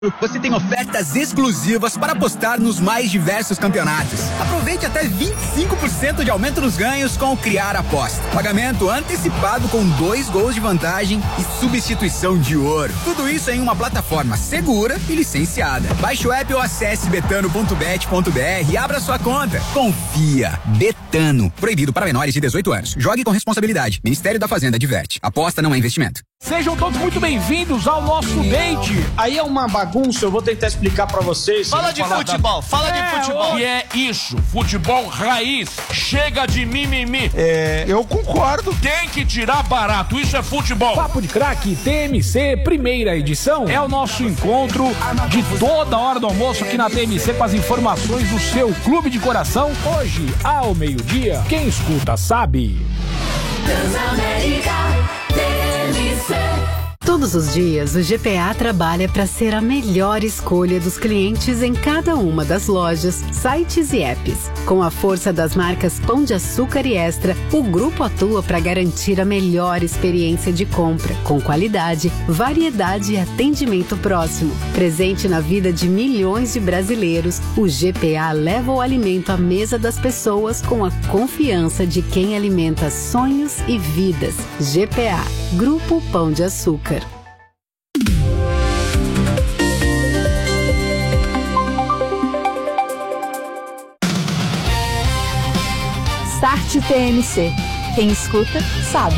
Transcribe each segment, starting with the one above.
Você tem ofertas exclusivas para apostar nos mais diversos campeonatos. Aproveite até 25% de aumento nos ganhos com o Criar Aposta. Pagamento antecipado com 2 gols de vantagem e substituição de ouro. Tudo isso em uma plataforma segura e licenciada. Baixe o app ou acesse betano.bet.br e abra sua conta. Confia. Betano. Proibido para menores de 18 anos. Jogue com responsabilidade. Ministério da Fazenda adverte. Aposta não é investimento. Sejam todos muito bem-vindos ao nosso date. Aí é uma bagunça, eu vou tentar explicar pra vocês. Fala de futebol, fala de futebol. E é isso, futebol raiz, chega de mimimi. Eu concordo. Tem que tirar barato, isso é futebol. Papo de Craque TMC, primeira edição, é o nosso encontro de toda hora do almoço aqui na TMC com as informações do seu clube de coração. Hoje, ao meio-dia, quem escuta sabe. Transamérica TMC. Todos os dias, o GPA trabalha para ser a melhor escolha dos clientes em cada uma das lojas, sites e apps. Com a força das marcas Pão de Açúcar e Extra, o grupo atua para garantir a melhor experiência de compra, com qualidade, variedade e atendimento próximo. Presente na vida de milhões de brasileiros, o GPA leva o alimento à mesa das pessoas com a confiança de quem alimenta sonhos e vidas. GPA, Grupo Pão de Açúcar. Start TMC. Quem escuta, sabe.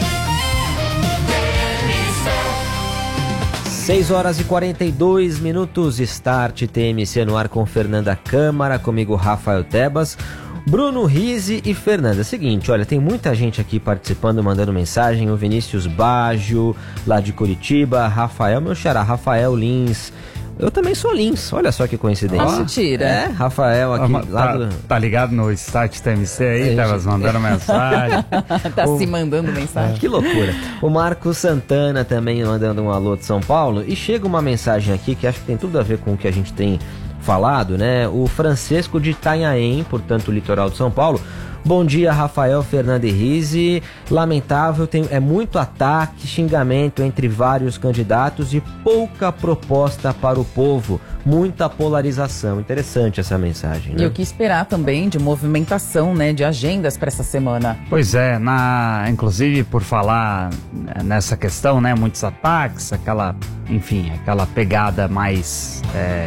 6h42, Start TMC no ar com Fernanda Câmara, comigo Rafael Tebas, Bruno Rizzi e Fernanda. Seguinte, olha, tem muita gente aqui participando, mandando mensagem, o Vinícius Baggio, lá de Curitiba, Rafael, meu xará, Rafael Lins. Eu também sou Lins, olha só que coincidência. Mentira. É, Rafael aqui lá do... Tá ligado no Start TMC aí, Tebas, mandando mensagem. Tá se mandando mensagem. Que loucura. O Marco Santana também mandando um alô de São Paulo. E chega uma mensagem aqui que acho que tem tudo a ver com o que a gente tem falado, né? O Francisco de Itanhaém, portanto, litoral de São Paulo. Bom dia, Rafael, Fernanda e Rizzi. Lamentável, é muito ataque, xingamento entre vários candidatos e pouca proposta para o povo. Muita polarização. Interessante essa mensagem, né? E o que esperar também de movimentação, né, de agendas para essa semana. Pois é, inclusive por falar nessa questão, né, muitos ataques, aquela pegada mais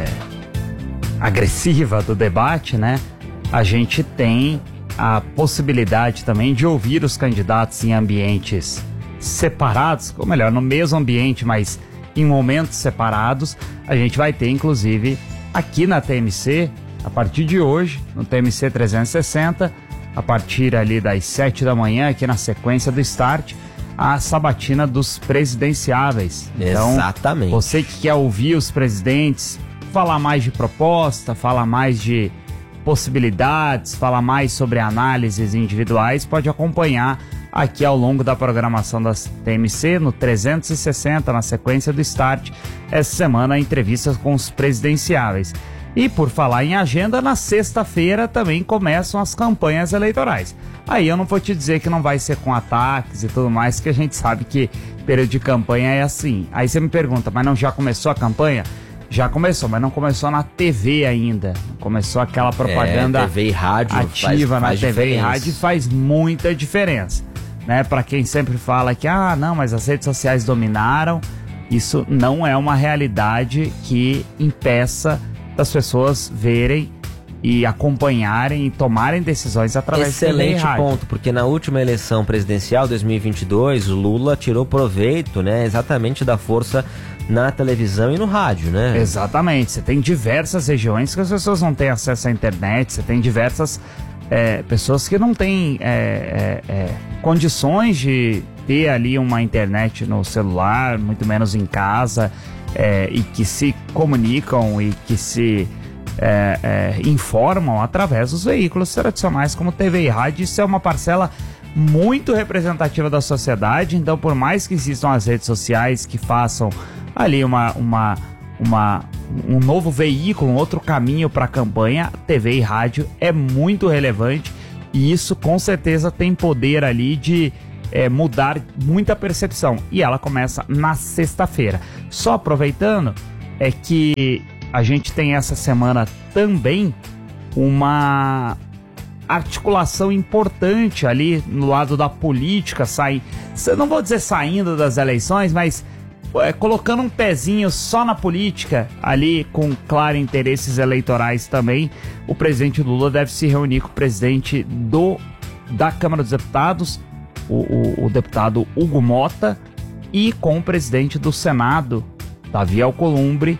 agressiva do debate, né? A gente tem a possibilidade também de ouvir os candidatos em ambientes separados, ou melhor, no mesmo ambiente, mas em momentos separados. A gente vai ter, inclusive, aqui na TMC, a partir de hoje, no TMC 360, a partir ali das 7 da manhã, aqui na sequência do Start, a sabatina dos presidenciáveis. Exatamente. Então, você que quer ouvir os presidentes, falar mais de proposta, falar mais de possibilidades, falar mais sobre análises individuais, pode acompanhar aqui ao longo da programação da TMC, no 360, na sequência do Start, essa semana, entrevistas com os presidenciáveis. E por falar em agenda, na sexta-feira também começam as campanhas eleitorais. Aí eu não vou te dizer que não vai ser com ataques e tudo mais, que a gente sabe que período de campanha é assim. Aí você me pergunta, mas não já começou a campanha? Já começou, mas não começou na TV ainda. Começou aquela propaganda TV e rádio ativa faz na TV diferença. e rádio, faz muita diferença, né? Para quem sempre fala que não, mas as redes sociais dominaram, isso não é uma realidade que impeça das pessoas verem e acompanharem e tomarem decisões através de TV e rádio. Excelente ponto, porque na última eleição presidencial 2022, o Lula tirou proveito, né, exatamente da força na televisão e no rádio, né? Exatamente, você tem diversas regiões que as pessoas não têm acesso à internet, você tem diversas pessoas que não têm condições de ter ali uma internet no celular, muito menos em casa, e que se comunicam e que se informam através dos veículos tradicionais como TV e rádio. Isso é uma parcela muito representativa da sociedade. Então, por mais que existam as redes sociais que façam ali um novo veículo, um outro caminho para a campanha, TV e rádio é muito relevante, e isso com certeza tem poder ali de mudar muita percepção. E ela começa na sexta-feira. Só aproveitando, é que a gente tem essa semana também uma articulação importante ali no lado da política, não vou dizer saindo das eleições, mas colocando um pezinho só na política, ali com claro interesses eleitorais também. O presidente Lula deve se reunir com o presidente da Câmara dos Deputados, o deputado Hugo Mota, e com o presidente do Senado, Davi Alcolumbre,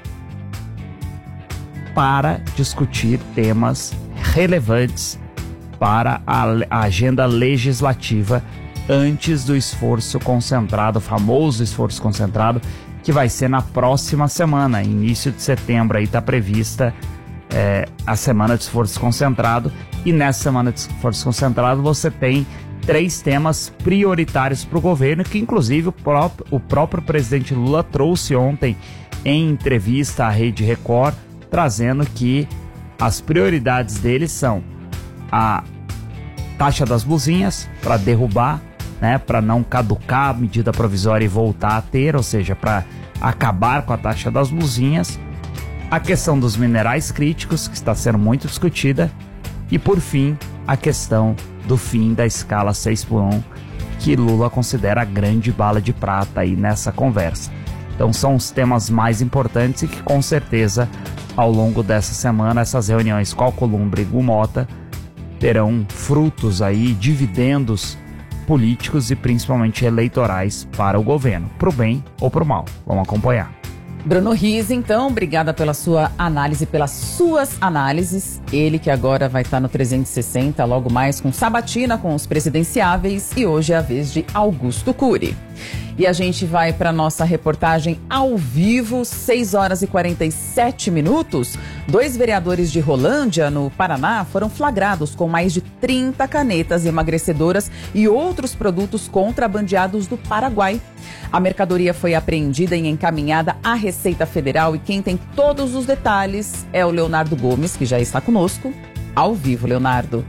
para discutir temas relevantes para a agenda legislativa antes do esforço concentrado, o famoso esforço concentrado, que vai ser na próxima semana, início de setembro. Aí está prevista a semana de esforço concentrado, e nessa semana de esforço concentrado você tem 3 temas prioritários para o governo, que inclusive o próprio presidente Lula trouxe ontem em entrevista à Rede Record, trazendo que as prioridades dele são a taxa das blusinhas, para derrubar, né, para não caducar a medida provisória e voltar a ter, ou seja, para acabar com a taxa das blusinhas, a questão dos minerais críticos, que está sendo muito discutida, e por fim, a questão do fim da escala 6x1, que Lula considera a grande bala de prata aí nessa conversa. Então são os temas mais importantes e que com certeza ao longo dessa semana essas reuniões com Alcolumbre e Hugo Mota terão frutos aí, dividendos políticos e principalmente eleitorais para o governo, pro bem ou pro mal. Vamos acompanhar. Bruno Rizzi, então, obrigada pela sua análise, pelas suas análises. Ele que agora vai estar no 360, logo mais com Sabatina, com os presidenciáveis, e hoje é a vez de Augusto Cury. E a gente vai para nossa reportagem ao vivo, 6 horas e 47 minutos. 2 vereadores de Rolândia, no Paraná, foram flagrados com mais de 30 canetas emagrecedoras e outros produtos contrabandeados do Paraguai. A mercadoria foi apreendida e encaminhada à Receita Federal, e quem tem todos os detalhes é o Leonardo Gomes, que já está conosco ao vivo. Leonardo.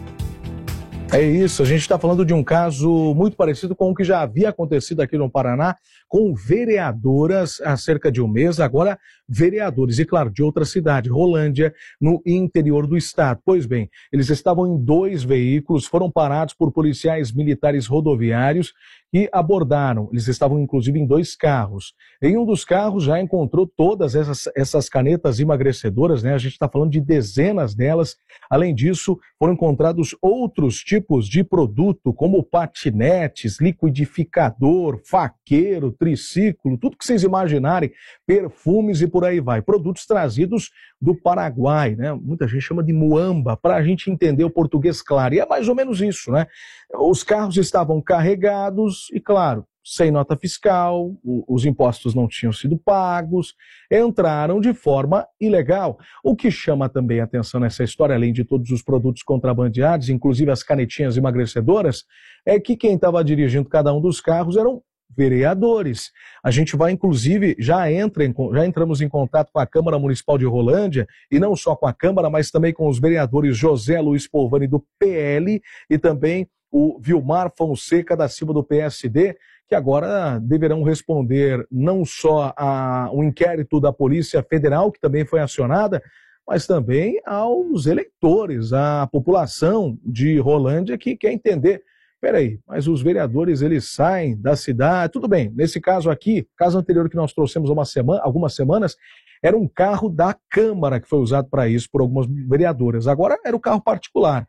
É isso, a gente está falando de um caso muito parecido com o que já havia acontecido aqui no Paraná, com vereadoras há cerca de um mês, agora vereadores, e claro, de outra cidade, Rolândia, no interior do estado. Pois bem, eles estavam em 2 veículos, foram parados por policiais militares rodoviários que abordaram. Eles estavam inclusive em 2 carros. Em um dos carros já encontrou todas essas canetas emagrecedoras, né? A gente está falando de dezenas delas. Além disso, foram encontrados outros tipos de produto, como patinetes, liquidificador, faqueiro, triciclo, tudo que vocês imaginarem, perfumes e por aí vai. Produtos trazidos do Paraguai, né? Muita gente chama de muamba, para a gente entender o português claro. E é mais ou menos isso, né? Os carros estavam carregados e, claro, sem nota fiscal, os impostos não tinham sido pagos, entraram de forma ilegal. O que chama também a atenção nessa história, além de todos os produtos contrabandeados, inclusive as canetinhas emagrecedoras, é que quem estava dirigindo cada um dos carros eram vereadores. A gente vai, inclusive, já entramos em contato com a Câmara Municipal de Rolândia, e não só com a Câmara, mas também com os vereadores José Luiz Polvani, do PL, e também o Vilmar Fonseca da Silva, do PSD, que agora deverão responder não só ao inquérito da Polícia Federal, que também foi acionada, mas também aos eleitores, à população de Rolândia que quer entender. Peraí, mas os vereadores, eles saem da cidade, tudo bem, nesse caso aqui, caso anterior que nós trouxemos algumas semanas, era um carro da Câmara que foi usado para isso por algumas vereadoras, agora era o carro particular.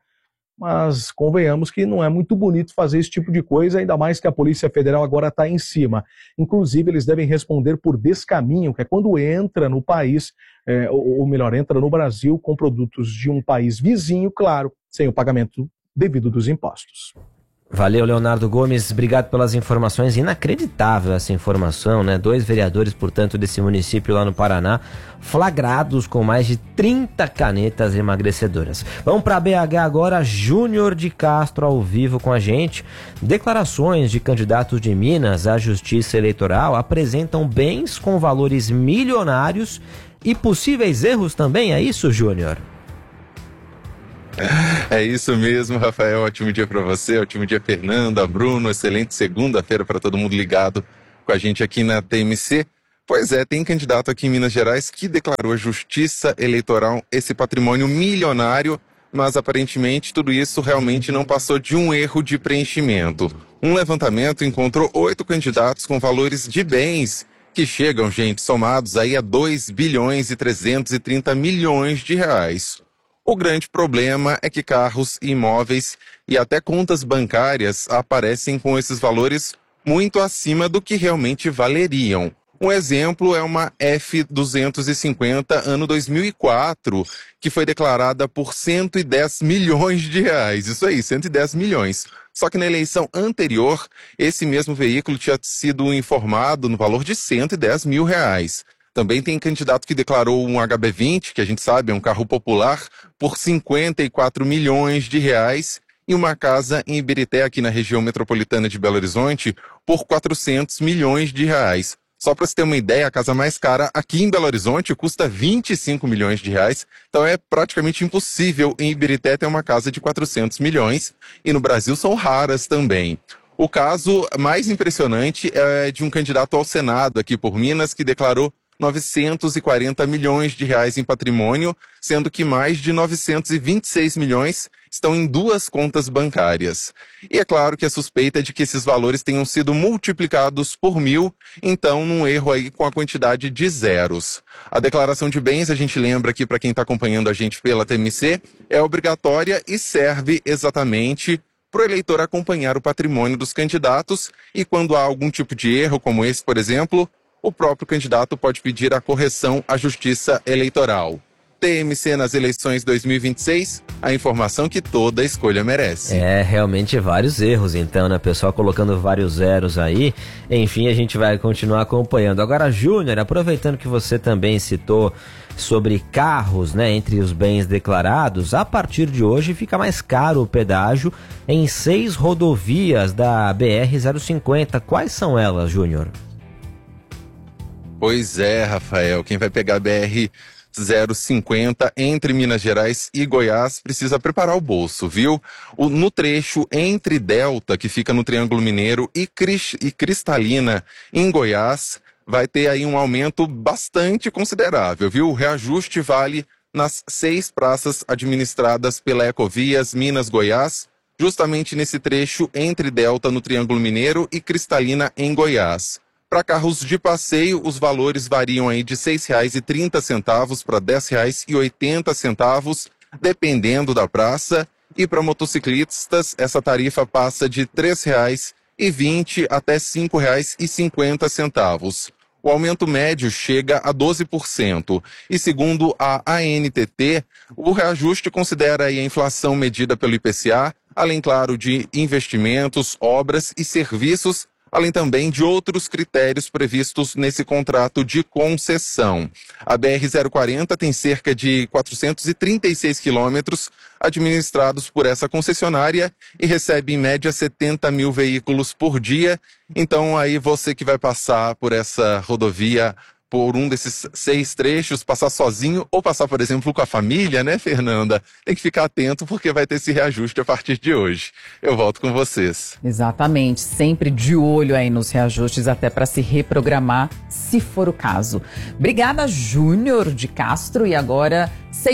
Mas convenhamos que não é muito bonito fazer esse tipo de coisa, ainda mais que a Polícia Federal agora está em cima. Inclusive, eles devem responder por descaminho, que é quando entra no país, ou melhor, entra no Brasil com produtos de um país vizinho, claro, sem o pagamento devido dos impostos. Valeu, Leonardo Gomes, obrigado pelas informações. Inacreditável essa informação, né? 2 vereadores, portanto, desse município lá no Paraná, flagrados com mais de 30 canetas emagrecedoras. Vamos para BH agora, Júnior de Castro ao vivo com a gente. Declarações de candidatos de Minas à Justiça Eleitoral apresentam bens com valores milionários e possíveis erros também, é isso, Júnior? É isso mesmo, Rafael, ótimo dia para você, ótimo dia, Fernanda, Bruno, excelente segunda-feira para todo mundo ligado com a gente aqui na TMC. Pois é, tem candidato aqui em Minas Gerais que declarou à Justiça Eleitoral esse patrimônio milionário, mas aparentemente tudo isso realmente não passou de um erro de preenchimento. Um levantamento encontrou 8 candidatos com valores de bens que chegam, gente, somados aí a 2 bilhões e 330 milhões de reais. O grande problema é que carros, imóveis e até contas bancárias aparecem com esses valores muito acima do que realmente valeriam. Um exemplo é uma F250 ano 2004, que foi declarada por 110 milhões de reais. Isso aí, 110 milhões. Só que na eleição anterior, esse mesmo veículo tinha sido informado no valor de 110 mil reais. Também tem candidato que declarou um HB20, que a gente sabe é um carro popular, por 54 milhões de reais. E uma casa em Ibirité, aqui na região metropolitana de Belo Horizonte, por 400 milhões de reais. Só para você ter uma ideia, a casa mais cara aqui em Belo Horizonte custa 25 milhões de reais. Então é praticamente impossível em Ibirité ter uma casa de 400 milhões. E no Brasil são raras também. O caso mais impressionante é de um candidato ao Senado aqui por Minas que declarou 940 milhões de reais em patrimônio, sendo que mais de 926 milhões estão em 2 contas bancárias. E é claro que a suspeita é de que esses valores tenham sido multiplicados por 1000, então num erro aí com a quantidade de zeros. A declaração de bens, a gente lembra aqui para quem está acompanhando a gente pela TMC, é obrigatória e serve exatamente para o eleitor acompanhar o patrimônio dos candidatos e quando há algum tipo de erro, como esse, por exemplo, o próprio candidato pode pedir a correção à Justiça Eleitoral. TMC nas eleições 2026, a informação que toda escolha merece. É, realmente vários erros, então, né? Pessoal colocando vários zeros aí. Enfim, a gente vai continuar acompanhando. Agora, Júnior, aproveitando que você também citou sobre carros, né? Entre os bens declarados, a partir de hoje fica mais caro o pedágio em 6 rodovias da BR-050. Quais são elas, Júnior? Pois é, Rafael, quem vai pegar a BR-050 entre Minas Gerais e Goiás precisa preparar o bolso, viu? No trecho entre Delta, que fica no Triângulo Mineiro, e Cristalina, em Goiás, vai ter aí um aumento bastante considerável, viu? O reajuste vale nas 6 praças administradas pela Ecovias Minas Goiás, justamente nesse trecho entre Delta, no Triângulo Mineiro, e Cristalina, em Goiás. Para carros de passeio, os valores variam aí de R$ 6,30 para R$ 10,80, dependendo da praça. E para motociclistas, essa tarifa passa de R$ 3,20 até R$ 5,50. O aumento médio chega a 12%. E segundo a ANTT, o reajuste considera aí a inflação medida pelo IPCA, além, claro, de investimentos, obras e serviços, além também de outros critérios previstos nesse contrato de concessão. A BR-040 tem cerca de 436 quilômetros administrados por essa concessionária e recebe em média 70 mil veículos por dia. Então aí você que vai passar por essa rodovia por um desses 6 trechos, passar sozinho ou passar, por exemplo, com a família, né, Fernanda? Tem que ficar atento porque vai ter esse reajuste a partir de hoje. Eu volto com vocês. Exatamente, sempre de olho aí nos reajustes até para se reprogramar, se for o caso. Obrigada, Júnior de Castro. E agora,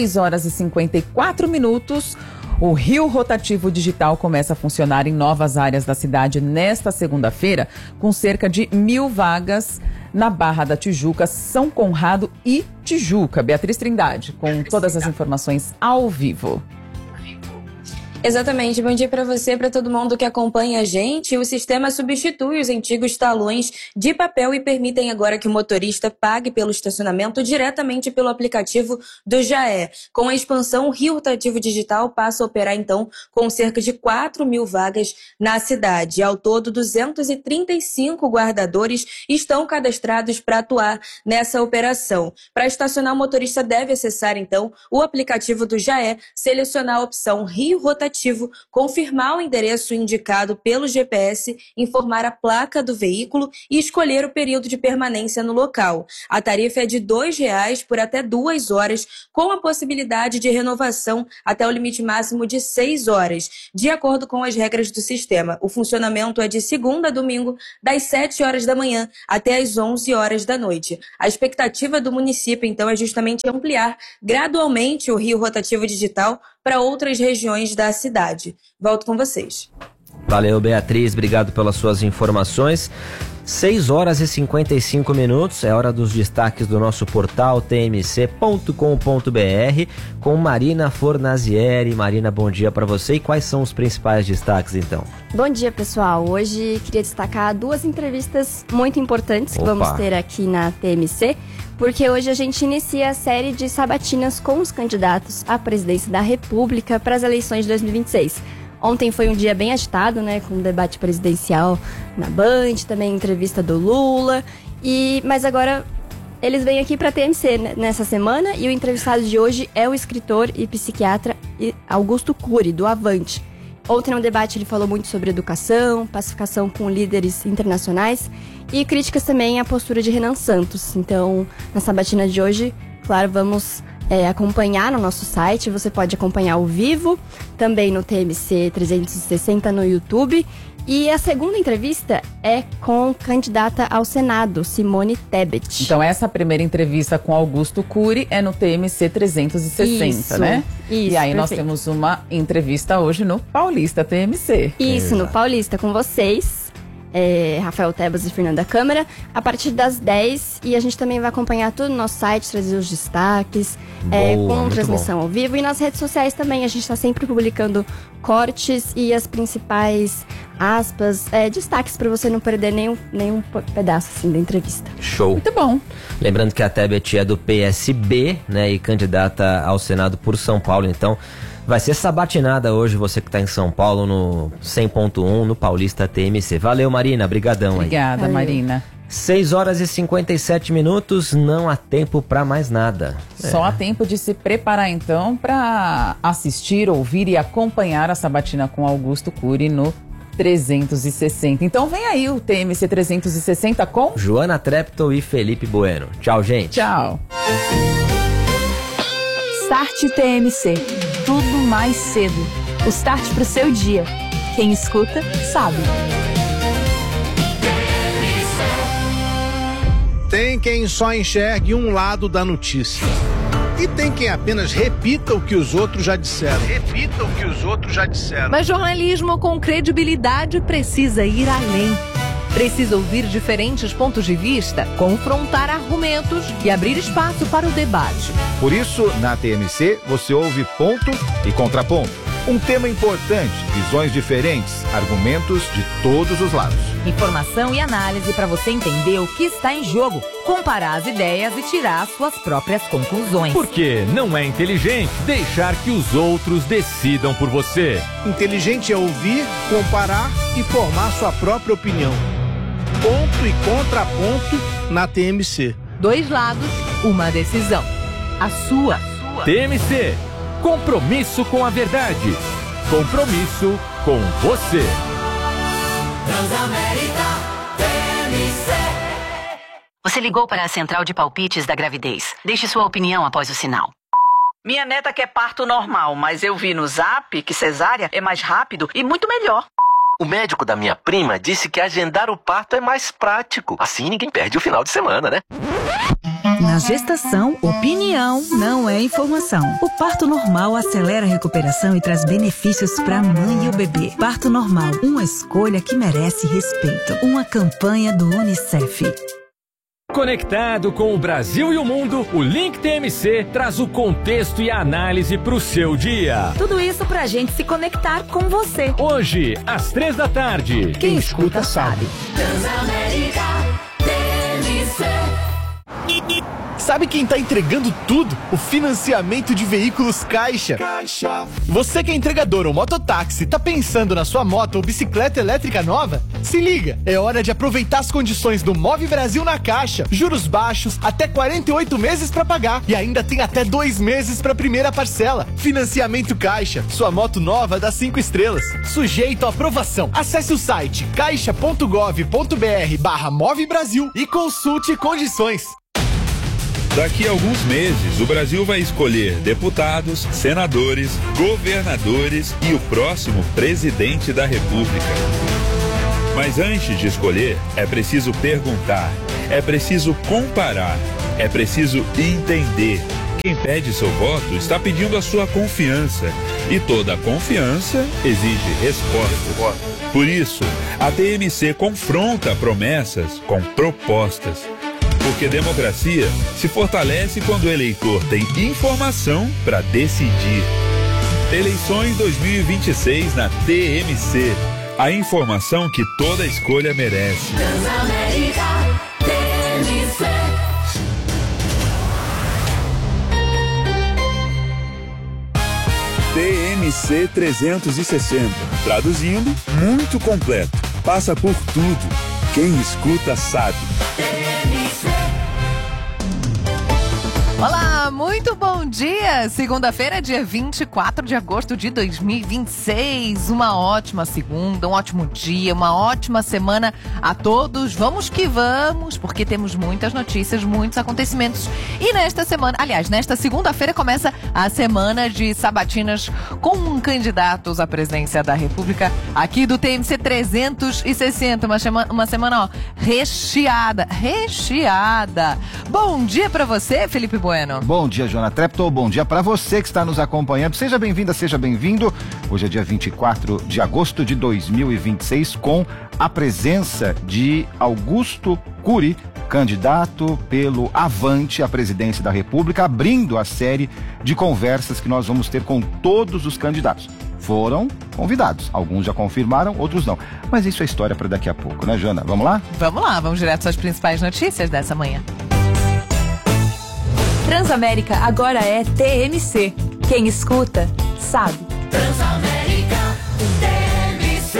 6h54. O Rio Rotativo Digital começa a funcionar em novas áreas da cidade nesta segunda-feira, com cerca de 1.000 vagas na Barra da Tijuca, São Conrado e Tijuca. Beatriz Trindade, com todas as informações ao vivo. Exatamente. Bom dia para você, para todo mundo que acompanha a gente. O sistema substitui os antigos talões de papel e permitem agora que o motorista pague pelo estacionamento diretamente pelo aplicativo do Jaé. Com a expansão, o Rio Rotativo Digital passa a operar, então, com cerca de 4.000 vagas na cidade. Ao todo, 235 guardadores estão cadastrados para atuar nessa operação. Para estacionar, o motorista deve acessar, então, o aplicativo do Jaé, selecionar a opção Rio Rotativo aplicativo, confirmar o endereço indicado pelo GPS, informar a placa do veículo e escolher o período de permanência no local. A tarifa é de R$ 2,00 por até 2 horas, com a possibilidade de renovação até o limite máximo de 6 horas, de acordo com as regras do sistema. O funcionamento é de segunda a domingo, das 7 horas da manhã até as 11 horas da noite. A expectativa do município, então, é justamente ampliar gradualmente o Rio Rotativo Digital para outras regiões da cidade. Volto com vocês. Valeu, Beatriz, obrigado pelas suas informações. 6 horas e 55 minutos, é hora dos destaques do nosso portal tmc.com.br com Marina Fornazieri. Marina, bom dia para você. E quais são os principais destaques, então? Bom dia, pessoal. Hoje queria destacar 2 entrevistas muito importantes que vamos ter aqui na TMC, porque hoje a gente inicia a série de sabatinas com os candidatos à presidência da República para as eleições de 2026. Ontem foi um dia bem agitado, né, com o debate presidencial na Band, também entrevista do Lula. Mas agora eles vêm aqui para a TMC nessa semana e o entrevistado de hoje é o escritor e psiquiatra Augusto Cury, do Avante. Ontem no debate ele falou muito sobre educação, pacificação com líderes internacionais e críticas também à postura de Renan Santos. Então, na sabatina de hoje, claro, vamos acompanhar no nosso site. Você pode acompanhar ao vivo, também no TMC 360 no YouTube. E a segunda entrevista é com candidata ao Senado, Simone Tebet. Então essa primeira entrevista com Augusto Cury é no TMC 360, isso, né? Isso, e aí nós temos uma entrevista hoje no Paulista TMC. Isso, no Paulista com vocês. Rafael Tebas e Fernanda Câmara, a partir das 10, e a gente também vai acompanhar tudo no nosso site, trazer os destaques, com transmissão ao vivo, e nas redes sociais também, a gente está sempre publicando cortes e as principais aspas, destaques para você não perder nenhum pedaço assim da entrevista. Show. Muito bom. Lembrando que a Tebet é do PSB, né, e candidata ao Senado por São Paulo, então vai ser sabatinada hoje, você que está em São Paulo, no 100.1, no Paulista TMC. Valeu, Marina, brigadão aí. Obrigada, Marina. 6 horas e 57 minutos, não há tempo para mais nada. Só há tempo de se preparar, então, para assistir, ouvir e acompanhar a sabatina com Augusto Cury no 360. Então vem aí o TMC 360 com Joana Treptow e Felipe Bueno. Tchau, gente. Tchau. Start TMC. Tudo mais cedo. O start pro seu dia. Quem escuta, sabe. Tem quem só enxergue um lado da notícia. E tem quem apenas repita o que os outros já disseram. Mas jornalismo com credibilidade precisa ir além. Precisa ouvir diferentes pontos de vista, confrontar argumentos e abrir espaço para o debate. Por isso, na TMC, você ouve ponto e contraponto. Um tema importante, visões diferentes, argumentos de todos os lados. Informação e análise para você entender o que está em jogo, comparar as ideias e tirar suas próprias conclusões. Porque não é inteligente deixar que os outros decidam por você. Inteligente é ouvir, comparar e formar sua própria opinião. Ponto e contraponto na TMC. 2 lados, uma decisão. A sua. TMC. Compromisso com a verdade. Compromisso com você. Transamérica TMC. Você ligou para a central de palpites da gravidez. Deixe sua opinião após o sinal. Minha neta quer parto normal, mas eu vi no Zap que cesárea é mais rápido e muito melhor. O médico da minha prima disse que agendar o parto é mais prático. Assim ninguém perde o final de semana, né? Na gestação, opinião não é informação. O parto normal acelera a recuperação e traz benefícios para a mãe e o bebê. Parto normal, uma escolha que merece respeito. Uma campanha do UNICEF. Conectado com o Brasil e o mundo, o Link TMC traz o contexto e a análise para o seu dia. Tudo isso pra gente se conectar com você. Hoje, às 3 da tarde. Quem escuta sabe. Transamérica TMC. Sabe quem tá entregando tudo? O financiamento de veículos Caixa. Você que é entregador ou mototáxi, tá pensando na sua moto ou bicicleta elétrica nova? Se liga, é hora de aproveitar as condições do Move Brasil na Caixa. Juros baixos, até 48 meses pra pagar e ainda tem até 2 meses pra primeira parcela. Financiamento Caixa, sua moto nova dá 5 estrelas. Sujeito à aprovação. Acesse o site caixa.gov.br/Move Brasil e consulte condições. Daqui a alguns meses, o Brasil vai escolher deputados, senadores, governadores e o próximo presidente da República. Mas antes de escolher, é preciso perguntar, é preciso comparar, é preciso entender. Quem pede seu voto está pedindo a sua confiança. E toda confiança exige resposta. Por isso, a TMC confronta promessas com propostas. Porque democracia se fortalece quando o eleitor tem informação para decidir. Eleições 2026 na TMC. A informação que toda escolha merece. Transamérica, TMC. TMC 360. Traduzindo, muito completo. Passa por tudo. Quem escuta sabe. Olá, muito bom dia! Segunda-feira, dia 24 de agosto de 2026. Uma ótima segunda, um ótimo dia, uma ótima semana a todos. Vamos que vamos, porque temos muitas notícias, muitos acontecimentos. E nesta semana, aliás, nesta segunda-feira começa a semana de sabatinas com candidatos à presidência da República aqui do TMC 360. Uma semana, ó, recheada. Bom dia pra você, Felipe Bueno. Bom dia, Joana Treptow. Bom dia para você que está nos acompanhando. Seja bem-vinda, seja bem-vindo. Hoje é dia 24 de agosto de 2026, com a presença de Augusto Cury, candidato pelo Avante à presidência da República, abrindo a série de conversas que nós vamos ter com todos os candidatos. Foram convidados. Alguns já confirmaram, outros não. Mas isso é história para daqui a pouco, né, Joana? Vamos lá? Vamos lá, vamos direto às principais notícias dessa manhã. Transamérica agora é TMC. Quem escuta, sabe. Transamérica, TMC.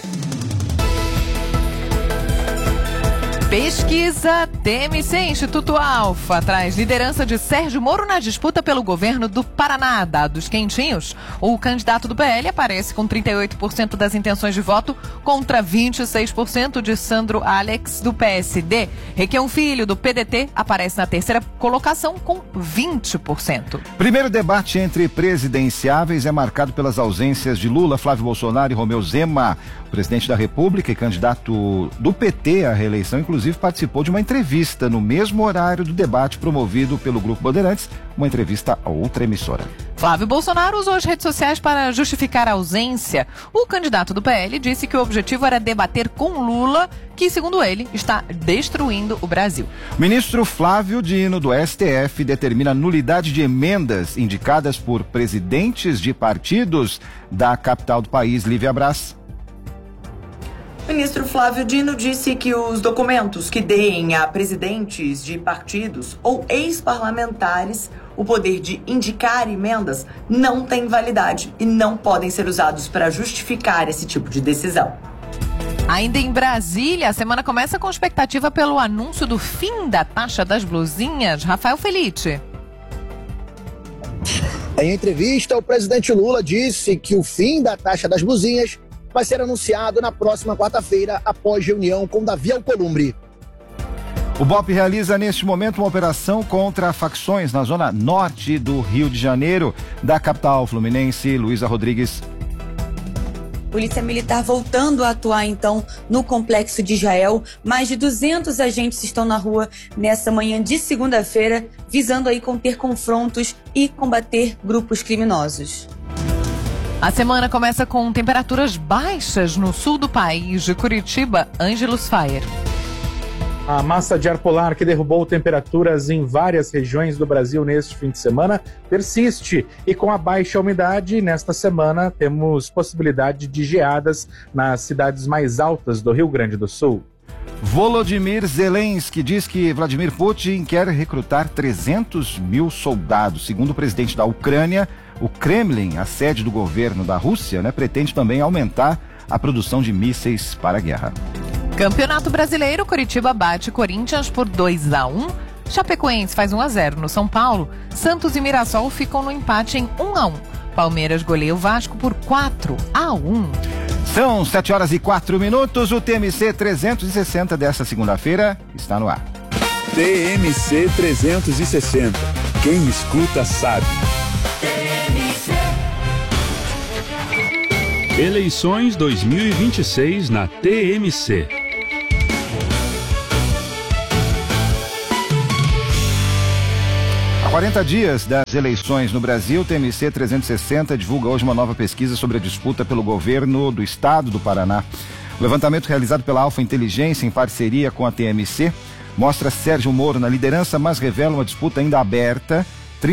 Pesquisa TMC Instituto Alfa traz liderança de Sérgio Moro na disputa pelo governo do Paraná. Dados quentinhos. O candidato do PL aparece com 38% das intenções de voto contra 26% de Sandro Alex do PSD. Requião Filho do PDT aparece na terceira colocação com 20%. Primeiro debate entre presidenciáveis é marcado pelas ausências de Lula, Flávio Bolsonaro e Romeu Zema. O presidente da República e candidato do PT à reeleição, inclusive, participou de uma entrevista no mesmo horário do debate promovido pelo Grupo Bandeirantes, uma entrevista a outra emissora. Flávio Bolsonaro usou as redes sociais para justificar a ausência. O candidato do PL disse que o objetivo era debater com Lula, que, segundo ele, está destruindo o Brasil. O ministro Flávio Dino, do STF, determina a nulidade de emendas indicadas por presidentes de partidos da capital do país. Lívia Braz. O ministro Flávio Dino disse que os documentos que deem a presidentes de partidos ou ex-parlamentares o poder de indicar emendas não têm validade e não podem ser usados para justificar esse tipo de decisão. Ainda em Brasília, a semana começa com expectativa pelo anúncio do fim da taxa das blusinhas. Rafael Felite. Em entrevista, o presidente Lula disse que o fim da taxa das blusinhas vai ser anunciado na próxima quarta-feira, após reunião com Davi Alcolumbre. O BOPE realiza neste momento uma operação contra facções na zona norte do Rio de Janeiro, da capital fluminense. Luísa Rodrigues. Polícia Militar voltando a atuar, então, no Complexo de Israel. Mais de 200 agentes estão na rua nessa manhã de segunda-feira, visando aí conter confrontos e combater grupos criminosos. A semana começa com temperaturas baixas no sul do país. De Curitiba, Ângelos Fayer. A massa de ar polar que derrubou temperaturas em várias regiões do Brasil neste fim de semana persiste. E com a baixa umidade, nesta semana temos possibilidade de geadas nas cidades mais altas do Rio Grande do Sul. Volodymyr Zelensky diz que Vladimir Putin quer recrutar 300 mil soldados. Segundo o presidente da Ucrânia, o Kremlin, a sede do governo da Rússia, pretende também aumentar a produção de mísseis para a guerra. Campeonato Brasileiro, Coritiba bate Corinthians por 2-1. Chapecoense faz 1-0 no São Paulo. Santos e Mirassol ficam no empate em 1-1. Palmeiras goleia o Vasco por 4-1. São 7h04. O TMC 360 desta segunda-feira está no ar. TMC 360. Quem escuta sabe. Eleições 2026 na TMC. Há 40 dias das eleições no Brasil, o TMC 360 divulga hoje uma nova pesquisa sobre a disputa pelo governo do estado do Paraná. O levantamento realizado pela Alfa Inteligência em parceria com a TMC mostra Sérgio Moro na liderança, mas revela uma disputa ainda aberta.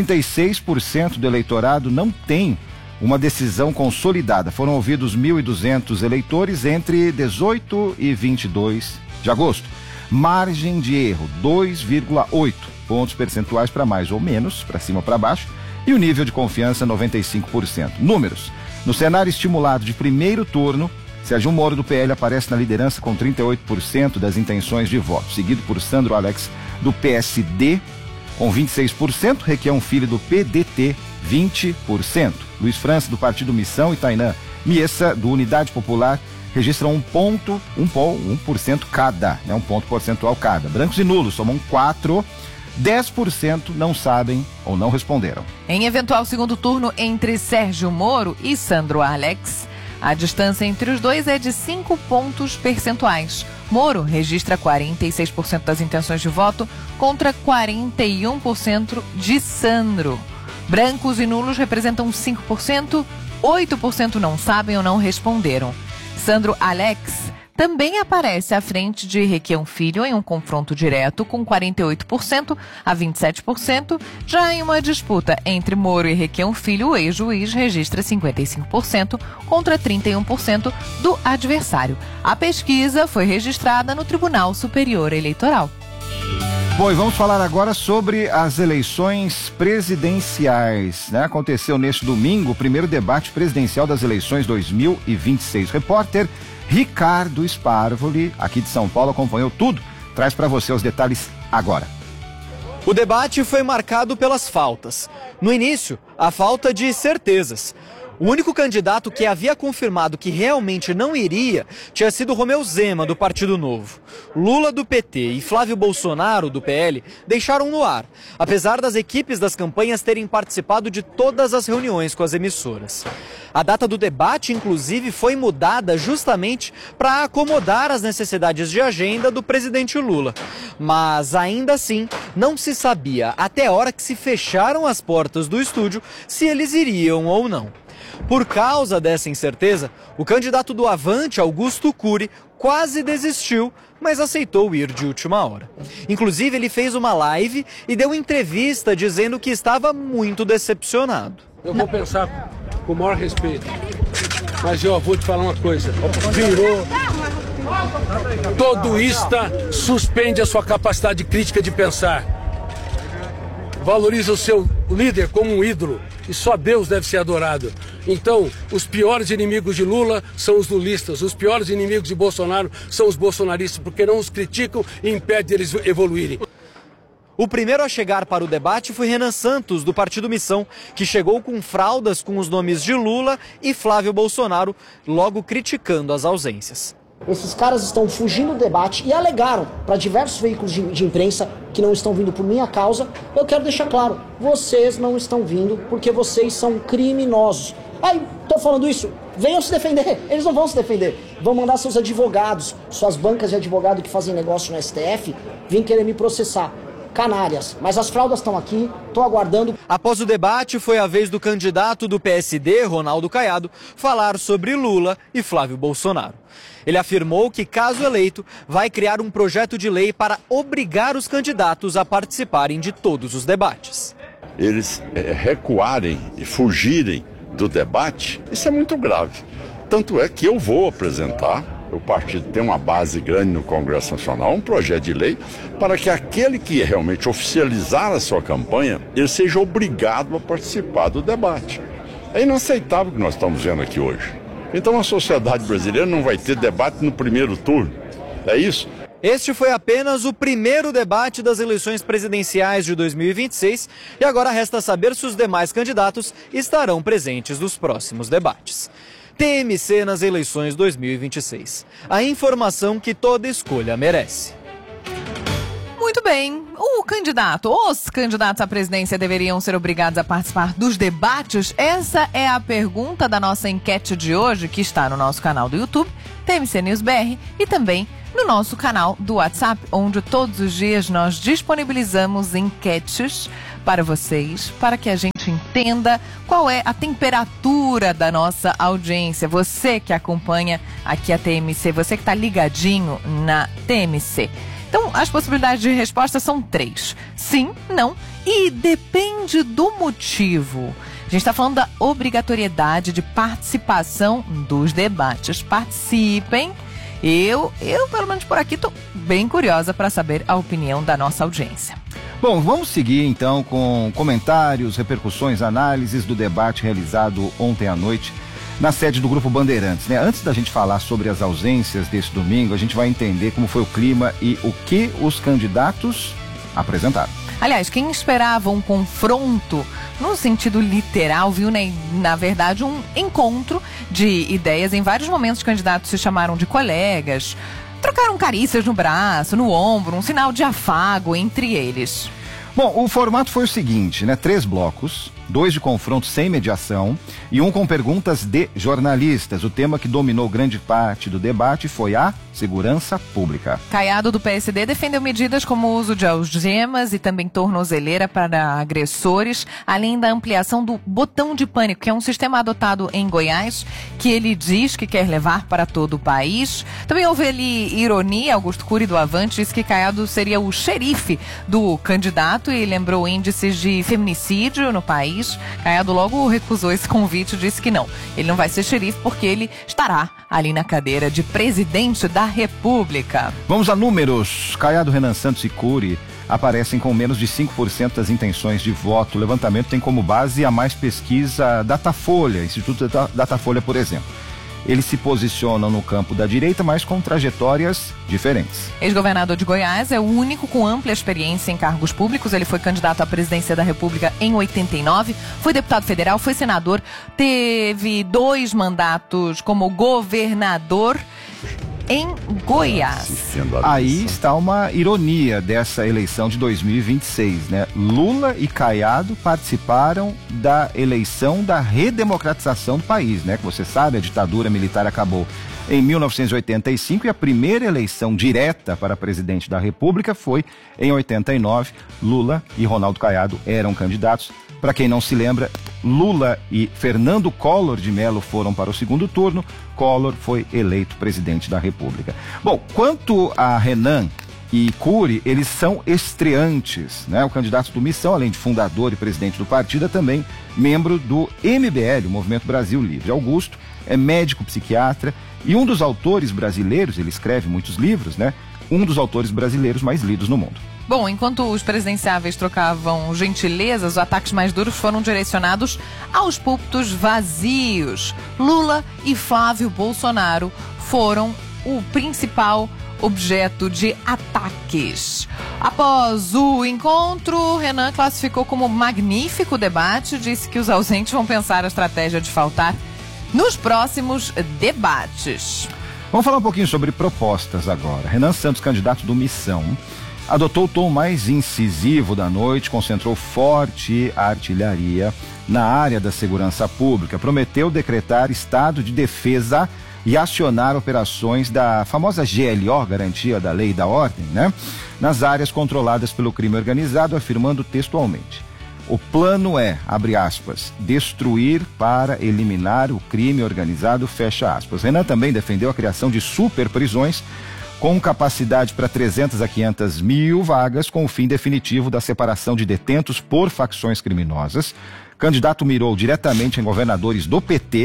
36% do eleitorado não tem uma decisão consolidada. Foram ouvidos 1.200 eleitores entre 18 e 22 de agosto. Margem de erro, 2,8 pontos percentuais para mais ou menos, para cima ou para baixo, e o nível de confiança 95%. Números. No cenário estimulado de primeiro turno, Sérgio Moro do PL aparece na liderança com 38% das intenções de voto, seguido por Sandro Alex do PSD com 26%, Requião Filho do PDT 20%. Luiz França do Partido Missão e Tainan Miessa do Unidade Popular registram 1% cada, um ponto percentual cada. Brancos e nulos somam 4%. 10% não sabem ou não responderam. Em eventual segundo turno entre Sérgio Moro e Sandro Alex, a distância entre os dois é de 5 pontos percentuais. Moro registra 46% das intenções de voto contra 41% de Sandro. Brancos e nulos representam 5%, 8% não sabem ou não responderam. Sandro Alex também aparece à frente de Requião Filho em um confronto direto com 48% a 27%. Já em uma disputa entre Moro e Requião Filho, o ex-juiz registra 55% contra 31% do adversário. A pesquisa foi registrada no Tribunal Superior Eleitoral. Bom, e vamos falar agora sobre as eleições presidenciais. Aconteceu neste domingo o primeiro debate presidencial das eleições 2026. Repórter Ricardo Sparvoli, aqui de São Paulo, acompanhou tudo. Traz para você os detalhes agora. O debate foi marcado pelas faltas. No início, a falta de certezas. O único candidato que havia confirmado que realmente não iria tinha sido Romeu Zema, do Partido Novo. Lula, do PT, e Flávio Bolsonaro, do PL, deixaram no ar, apesar das equipes das campanhas terem participado de todas as reuniões com as emissoras. A data do debate, inclusive, foi mudada justamente para acomodar as necessidades de agenda do presidente Lula. Mas, ainda assim, não se sabia, até a hora que se fecharam as portas do estúdio, se eles iriam ou não. Por causa dessa incerteza, o candidato do Avante, Augusto Cury, quase desistiu, mas aceitou ir de última hora. Inclusive, ele fez uma live e deu entrevista dizendo que estava muito decepcionado. Eu vou pensar com o maior respeito, mas eu vou te falar uma coisa. Virou. Todoísta suspende a sua capacidade crítica de pensar. Valoriza o seu líder como um ídolo. E só Deus deve ser adorado. Então, os piores inimigos de Lula são os lulistas. Os piores inimigos de Bolsonaro são os bolsonaristas, porque não os criticam e impedem eles evoluírem. O primeiro a chegar para o debate foi Renan Santos, do Partido Missão, que chegou com fraldas com os nomes de Lula e Flávio Bolsonaro, logo criticando as ausências. Esses caras estão fugindo do debate e alegaram para diversos veículos de imprensa que não estão vindo por minha causa. Eu quero deixar claro, vocês não estão vindo porque vocês são criminosos. Aí, tô falando isso, venham se defender. Eles não vão se defender. Vão mandar seus advogados, suas bancas de advogado que fazem negócio no STF, vir querer me processar. Canalhas, mas as fraldas estão aqui, estou aguardando. Após o debate, foi a vez do candidato do PSD, Ronaldo Caiado, falar sobre Lula e Flávio Bolsonaro. Ele afirmou que, caso eleito, vai criar um projeto de lei para obrigar os candidatos a participarem de todos os debates. Eles recuarem e fugirem do debate, isso é muito grave. Tanto é que eu vou apresentar o partido tem uma base grande no Congresso Nacional, um projeto de lei para que aquele que realmente oficializar a sua campanha, ele seja obrigado a participar do debate. É inaceitável o que nós estamos vendo aqui hoje. Então a sociedade brasileira não vai ter debate no primeiro turno. É isso? Este foi apenas o primeiro debate das eleições presidenciais de 2026 e agora resta saber se os demais candidatos estarão presentes nos próximos debates. TMC nas eleições 2026. A informação que toda escolha merece. Muito bem. Os candidatos à presidência deveriam ser obrigados a participar dos debates? Essa é a pergunta da nossa enquete de hoje, que está no nosso canal do YouTube, TMC News BR, e também no nosso canal do WhatsApp, onde todos os dias nós disponibilizamos enquetes para vocês, para que a gente entenda qual é a temperatura da nossa audiência. Você que acompanha aqui a TMC, você que está ligadinho na TMC. Então, as possibilidades de resposta são 3. Sim, não e depende do motivo. A gente está falando da obrigatoriedade de participação dos debates. Participem. Eu pelo menos por aqui, estou bem curiosa para saber a opinião da nossa audiência. Bom, vamos seguir então com comentários, repercussões, análises do debate realizado ontem à noite na sede do Grupo Bandeirantes, né? Antes da gente falar sobre as ausências desse domingo, a gente vai entender como foi o clima e o que os candidatos apresentaram. Aliás, quem esperava um confronto no sentido literal, viu, né, na verdade, um encontro de ideias. Em vários momentos, os candidatos se chamaram de colegas, trocaram carícias no braço, no ombro, um sinal de afago entre eles. Bom, o formato foi o seguinte, né? 3 blocos, 2 de confronto sem mediação e 1 com perguntas de jornalistas. O tema que dominou grande parte do debate foi a segurança pública. Caiado, do PSD, defendeu medidas como o uso de algemas e também tornozeleira para agressores, além da ampliação do botão de pânico, que é um sistema adotado em Goiás, que ele diz que quer levar para todo o país. Também houve ali ironia. Augusto Cury, do Avante, disse que Caiado seria o xerife do candidato e lembrou índices de feminicídio no país. Caiado logo recusou esse convite e disse que não. Ele não vai ser xerife porque ele estará ali na cadeira de presidente da República. Vamos a números. Caiado, Renan Santos e Cury aparecem com menos de 5% das intenções de voto. O levantamento tem como base a mais pesquisa Datafolha, Instituto Datafolha, por exemplo. Eles se posicionam no campo da direita, mas com trajetórias diferentes. Ex-governador de Goiás é o único com ampla experiência em cargos públicos. Ele foi candidato à presidência da República em 89, foi deputado federal, foi senador, teve 2 mandatos como governador em Goiás. Aí está uma ironia dessa eleição de 2026, né? Lula e Caiado participaram da eleição da redemocratização do país, né? Que você sabe, a ditadura militar acabou em 1985 e a primeira eleição direta para presidente da República foi em 89. Lula e Ronaldo Caiado eram candidatos. Para quem não se lembra, Lula e Fernando Collor de Mello foram para o segundo turno. Collor foi eleito presidente da República. Bom, quanto a Renan e Cury, eles são estreantes, né? O candidato do Missão, além de fundador e presidente do partido, é também membro do MBL, o Movimento Brasil Livre. Augusto é médico psiquiatra e um dos autores brasileiros, ele escreve muitos livros, né? Um dos autores brasileiros mais lidos no mundo. Bom, enquanto os presidenciáveis trocavam gentilezas, os ataques mais duros foram direcionados aos púlpitos vazios. Lula e Flávio Bolsonaro foram o principal objeto de ataques. Após o encontro, Renan classificou como magnífico debate, disse que os ausentes vão pensar a estratégia de faltar nos próximos debates. Vamos falar um pouquinho sobre propostas agora. Renan Santos, candidato do Missão, adotou o tom mais incisivo da noite, concentrou forte a artilharia na área da segurança pública, prometeu decretar estado de defesa e acionar operações da famosa GLO, Garantia da Lei e da Ordem, né? Nas áreas controladas pelo crime organizado, afirmando textualmente: o plano é, abre aspas, destruir para eliminar o crime organizado, fecha aspas. Renan também defendeu a criação de super prisões com capacidade para 300 a 500 mil vagas, com o fim definitivo da separação de detentos por facções criminosas. O candidato mirou diretamente em governadores do PT,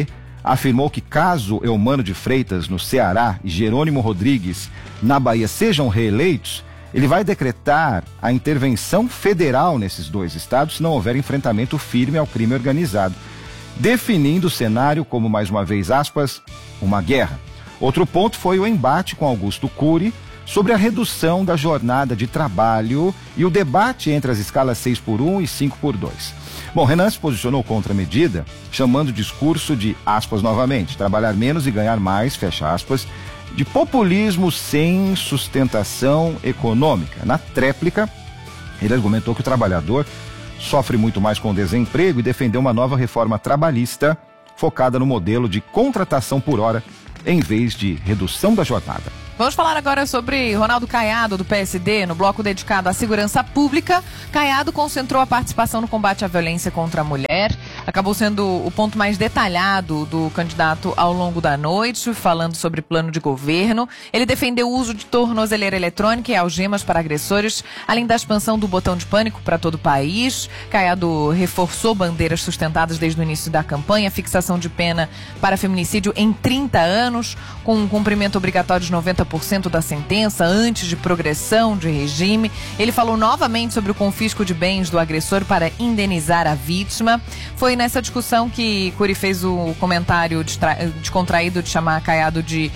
afirmou que caso Eumano de Freitas, no Ceará, e Jerônimo Rodrigues, na Bahia, sejam reeleitos, ele vai decretar a intervenção federal nesses dois estados se não houver enfrentamento firme ao crime organizado, definindo o cenário como, mais uma vez, aspas, uma guerra. Outro ponto foi o embate com Augusto Cury sobre a redução da jornada de trabalho e o debate entre as escalas 6x1 e 5x2. Bom, Renan se posicionou contra a medida, chamando o discurso de, aspas novamente, trabalhar menos e ganhar mais, fecha aspas, de populismo sem sustentação econômica. Na tréplica, ele argumentou que o trabalhador sofre muito mais com o desemprego e defendeu uma nova reforma trabalhista focada no modelo de contratação por hora em vez de redução da jornada. Vamos falar agora sobre Ronaldo Caiado, do PSD, no bloco dedicado à segurança pública. Caiado concentrou a participação no combate à violência contra a mulher. Acabou sendo o ponto mais detalhado do candidato ao longo da noite, falando sobre plano de governo. Ele defendeu o uso de tornozeleira eletrônica e algemas para agressores, além da expansão do botão de pânico para todo o país. Caiado reforçou bandeiras sustentadas desde o início da campanha, fixação de pena para feminicídio em 30 anos, com um cumprimento obrigatório de 90% da sentença antes de progressão de regime. Ele falou novamente sobre o confisco de bens do agressor para indenizar a vítima. Foi nessa discussão que Cury fez o comentário descontraído de chamar Caiado de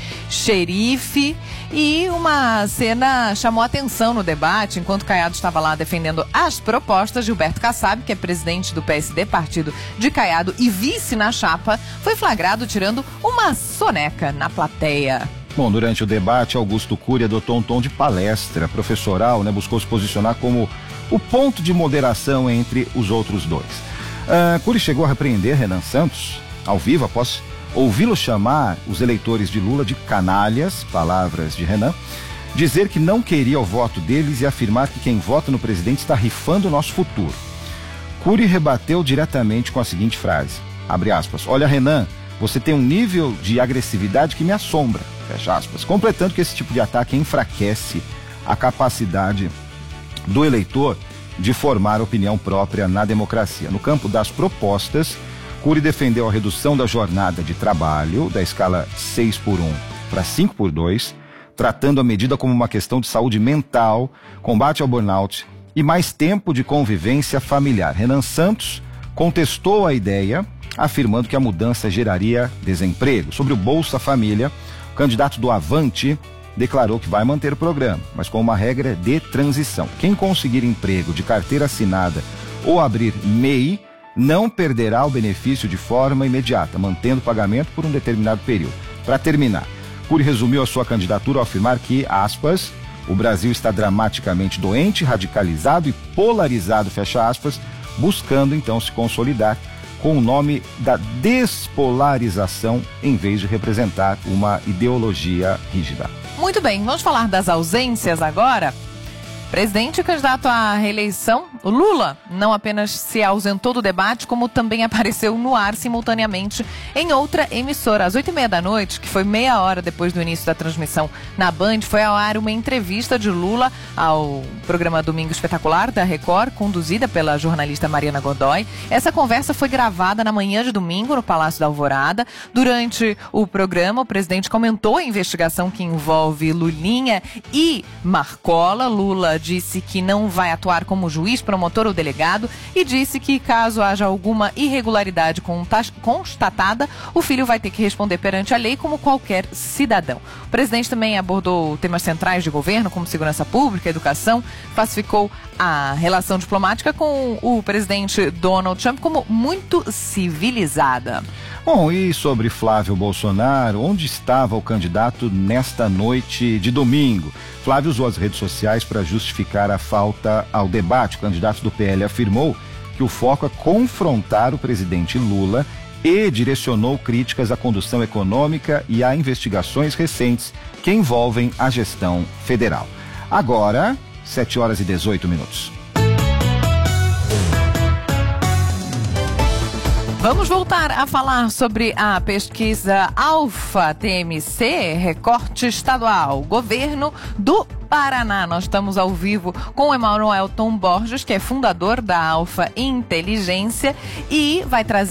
xerife, e uma cena chamou atenção no debate. Enquanto Caiado estava lá defendendo as propostas, Gilberto Kassab, que é presidente do PSD, partido de Caiado e vice na chapa, foi flagrado tirando uma soneca na plateia. Bom, durante o debate, Augusto Cury adotou um tom de palestra professoral, buscou se posicionar como o ponto de moderação entre os outros dois. Cury chegou a repreender Renan Santos, ao vivo, após ouvi-lo chamar os eleitores de Lula de canalhas, palavras de Renan, dizer que não queria o voto deles e afirmar que quem vota no presidente está rifando o nosso futuro. Cury rebateu diretamente com a seguinte frase, abre aspas, olha Renan, você tem um nível de agressividade que me assombra, fecha aspas, completando que esse tipo de ataque enfraquece a capacidade do eleitor de formar opinião própria na democracia. No campo das propostas, Cury defendeu a redução da jornada de trabalho da escala 6x1 para 5x2, tratando a medida como uma questão de saúde mental, combate ao burnout e mais tempo de convivência familiar. Renan Santos contestou a ideia, afirmando que a mudança geraria desemprego. Sobre o Bolsa Família, o candidato do Avante declarou que vai manter o programa, mas com uma regra de transição. Quem conseguir emprego de carteira assinada ou abrir MEI não perderá o benefício de forma imediata, mantendo o pagamento por um determinado período. Para terminar, Cury resumiu a sua candidatura ao afirmar que, aspas, o Brasil está dramaticamente doente, radicalizado e polarizado, fecha aspas, buscando então se consolidar com o nome da despolarização em vez de representar uma ideologia rígida. Muito bem, vamos falar das ausências agora. Presidente e candidato à reeleição, o Lula não apenas se ausentou do debate, como também apareceu no ar simultaneamente em outra emissora. Às 8h30 da noite, que foi meia hora depois do início da transmissão na Band, foi ao ar uma entrevista de Lula ao programa Domingo Espetacular da Record, conduzida pela jornalista Mariana Godoy. Essa conversa foi gravada na manhã de domingo no Palácio da Alvorada. Durante o programa, o presidente comentou a investigação que envolve Lulinha e Marcola. Lula disse que não vai atuar como juiz, promotor ou delegado e disse que caso haja alguma irregularidade constatada, o filho vai ter que responder perante a lei como qualquer cidadão. O presidente também abordou temas centrais de governo, como segurança pública, educação, classificou a relação diplomática com o presidente Donald Trump como muito civilizada. Bom, e sobre Flávio Bolsonaro, onde estava o candidato nesta noite de domingo? Flávio usou as redes sociais para justificar a falta ao debate. O candidato do PL afirmou que o foco é confrontar o presidente Lula e direcionou críticas à condução econômica e a investigações recentes que envolvem a gestão federal. Agora, 7h18. Vamos voltar a falar sobre a pesquisa Alfa TMC, recorte estadual, governo do Paraná. Nós estamos ao vivo com o Emanuelton Borges, que é fundador da Alfa Inteligência e vai trazer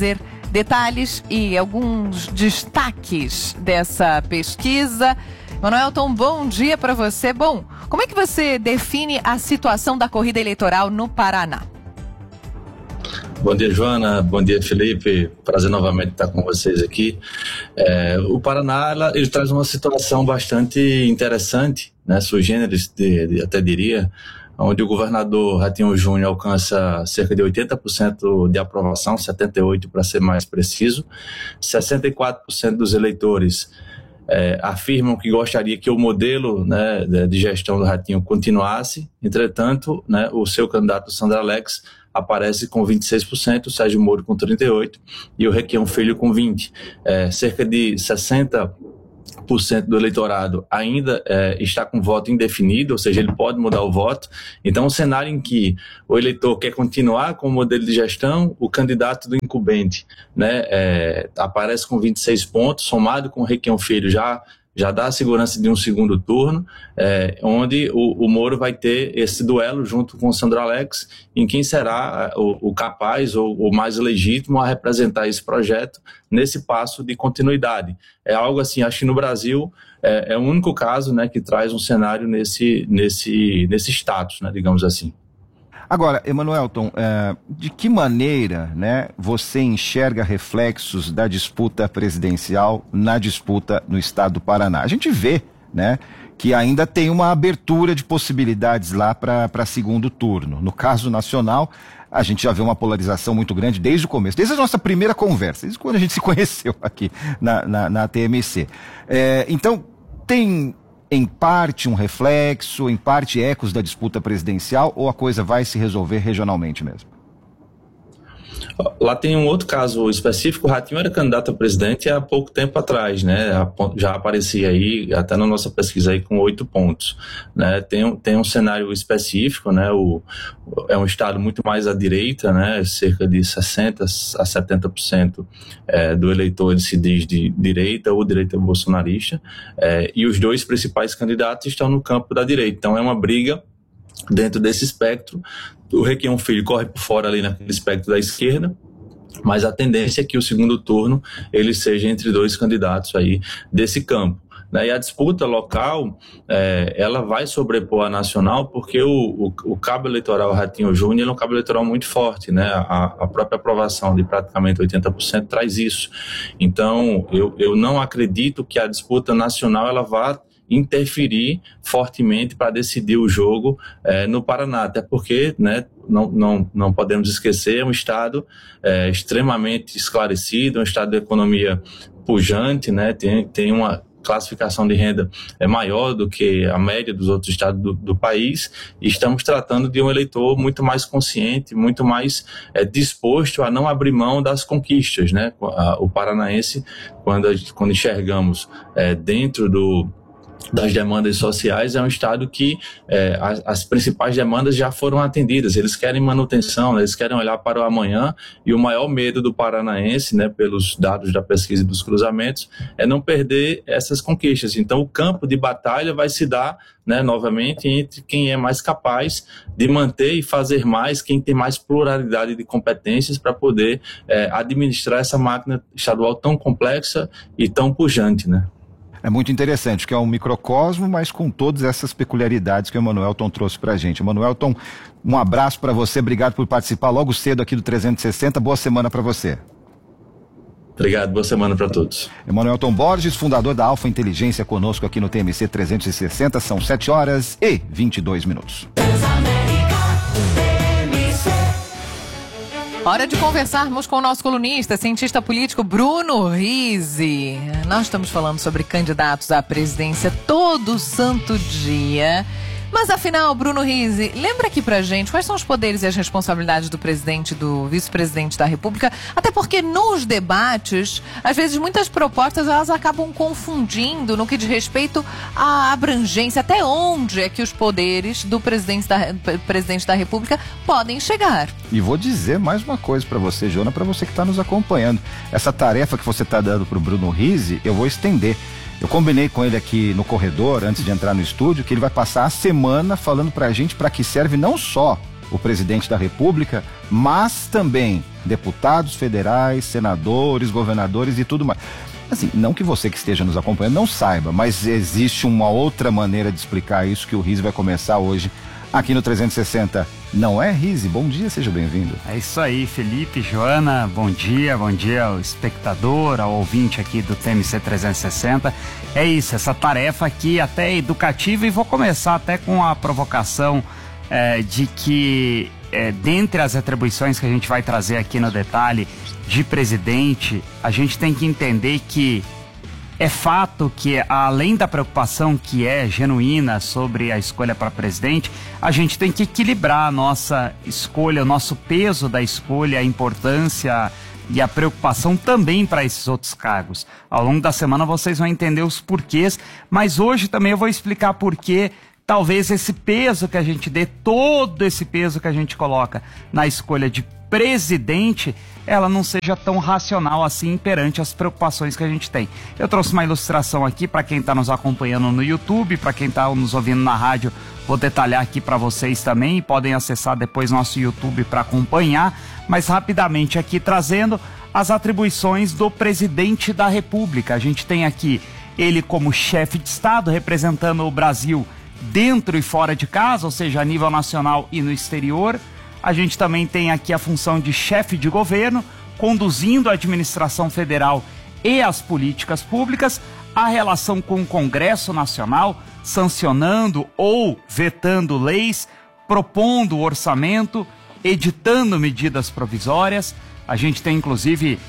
detalhes e alguns destaques dessa pesquisa. Emanuelton, bom dia para você. Bom, como é que você define a situação da corrida eleitoral no Paraná? Bom dia, Joana. Bom dia, Felipe. Prazer novamente estar com vocês aqui. O Paraná ele traz uma situação bastante interessante, né, sui generis, até diria, onde o governador Ratinho Júnior alcança cerca de 80% de aprovação, 78% para ser mais preciso. 64% dos eleitores afirmam que gostaria que o modelo, né, de gestão do Ratinho continuasse. Entretanto, né, o seu candidato Sandro Alex aparece com 26%, o Sérgio Moro com 38% e o Requião Filho com 20%. Cerca de 60% do eleitorado ainda está com voto indefinido, ou seja, ele pode mudar o voto. Então, um cenário em que o eleitor quer continuar com o modelo de gestão, o candidato do incumbente, né, aparece com 26 pontos, somado com o Requião Filho já dá a segurança de um segundo turno, onde o Moro vai ter esse duelo junto com o Sandro Alex, em quem será o capaz ou o mais legítimo a representar esse projeto nesse passo de continuidade. É algo assim, acho que no Brasil é o único caso, né, que traz um cenário nesse status, né, digamos assim. Agora, Emanuelton, de que maneira, né, você enxerga reflexos da disputa presidencial na disputa no estado do Paraná? A gente vê, né, que ainda tem uma abertura de possibilidades lá para segundo turno. No caso nacional, a gente já vê uma polarização muito grande desde o começo, desde a nossa primeira conversa, desde quando a gente se conheceu aqui na TMC. Então, tem em parte um reflexo, em parte ecos da disputa presidencial, ou a coisa vai se resolver regionalmente mesmo? Lá tem um outro caso específico. O Ratinho era candidato a presidente há pouco tempo atrás, né? Já aparecia aí, até na nossa pesquisa aí, com 8 pontos, né? Tem um cenário específico, né? É um estado muito mais à direita, né? Cerca de 60% a 70% do eleitor ele se diz de direita ou direita bolsonarista, e os dois principais candidatos estão no campo da direita. Então é uma briga dentro desse espectro. O Requião Filho corre por fora ali naquele espectro da esquerda, mas a tendência é que o segundo turno ele seja entre dois candidatos aí desse campo, né? E a disputa local, ela vai sobrepor a nacional, porque o cabo eleitoral Ratinho Júnior é um cabo eleitoral muito forte, né? A própria aprovação de praticamente 80% traz isso. Então, eu não acredito que a disputa nacional ela vá interferir fortemente para decidir o jogo no Paraná, até porque, né, não podemos esquecer, é um estado extremamente esclarecido, um estado de economia pujante, né, tem uma classificação de renda maior do que a média dos outros estados do país, e estamos tratando de um eleitor muito mais consciente, muito mais disposto a não abrir mão das conquistas, né? O paranaense, quando enxergamos dentro das demandas sociais, é um estado que as principais demandas já foram atendidas. Eles querem manutenção, né? Eles querem olhar para o amanhã, e o maior medo do paranaense, né, pelos dados da pesquisa e dos cruzamentos, é não perder essas conquistas. Então o campo de batalha vai se dar, né, novamente entre quem é mais capaz de manter e fazer mais, quem tem mais pluralidade de competências para poder administrar essa máquina estadual tão complexa e tão pujante, né? É muito interessante, que é um microcosmo, mas com todas essas peculiaridades que o Emanuelton trouxe pra gente. Emanuelton, um abraço para você, obrigado por participar logo cedo aqui do 360, boa semana para você. Obrigado, boa semana para todos. Emanuelton Borges, fundador da Alfa Inteligência, conosco aqui no TMC 360, são 7h22. Hora de conversarmos com o nosso colunista, cientista político Bruno Rizzi. Nós estamos falando sobre candidatos à presidência todo santo dia. Mas afinal, Bruno Rizzi, lembra aqui pra gente quais são os poderes e as responsabilidades do presidente e do vice-presidente da República? Até porque nos debates, às vezes muitas propostas elas acabam confundindo no que diz respeito à abrangência, até onde é que os poderes do presidente da República podem chegar. E vou dizer mais uma coisa pra você, Jona, pra você que tá nos acompanhando. Essa tarefa que você tá dando pro Bruno Rizzi, eu vou estender. Eu combinei com ele aqui no corredor, antes de entrar no estúdio, que ele vai passar a semana falando pra gente para que serve não só o presidente da República, mas também deputados federais, senadores, governadores e tudo mais. Assim, não que você que esteja nos acompanhando não saiba, mas existe uma outra maneira de explicar isso que o Rizzi vai começar hoje aqui no 360. Não é, Rizzi? Bom dia, seja bem-vindo. É isso aí, Felipe, Joana, bom dia ao espectador, ao ouvinte aqui do TMC 360. É isso, essa tarefa aqui até educativa, e vou começar até com a provocação de que dentre as atribuições que a gente vai trazer aqui no detalhe de presidente, a gente tem que entender que é fato que, além da preocupação que é genuína sobre a escolha para presidente, a gente tem que equilibrar a nossa escolha, o nosso peso da escolha, a importância e a preocupação também para esses outros cargos. Ao longo da semana vocês vão entender os porquês, mas hoje também eu vou explicar por que talvez esse peso que a gente dê, todo esse peso que a gente coloca na escolha de presidente, ela não seja tão racional assim perante as preocupações que a gente tem. Eu trouxe uma ilustração aqui para quem está nos acompanhando no YouTube, para quem está nos ouvindo na rádio, vou detalhar aqui para vocês também, e podem acessar depois nosso YouTube para acompanhar, mas rapidamente aqui trazendo as atribuições do presidente da República. A gente tem aqui ele como chefe de Estado, representando o Brasil dentro e fora de casa, ou seja, a nível nacional e no exterior. A gente também tem aqui a função de chefe de governo, conduzindo a administração federal e as políticas públicas, a relação com o Congresso Nacional, sancionando ou vetando leis, propondo orçamento, editando medidas provisórias. A gente tem inclusive